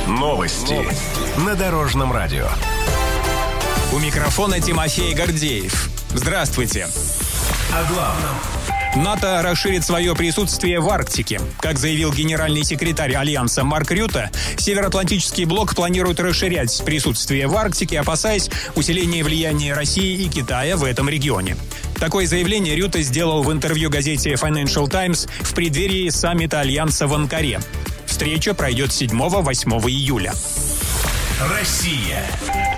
Новости на Дорожном радио. У микрофона Тимофей Гордеев. Здравствуйте. О главном. НАТО расширит свое присутствие в Арктике. Как заявил генеральный секретарь Альянса Марк Рютте, Североатлантический блок планирует расширять присутствие в Арктике, опасаясь усиления влияния России и Китая в этом регионе. Такое заявление Рютте сделал в интервью газете Financial Times в преддверии саммита Альянса в Анкаре. Встреча пройдет 7-8 июля. Россия.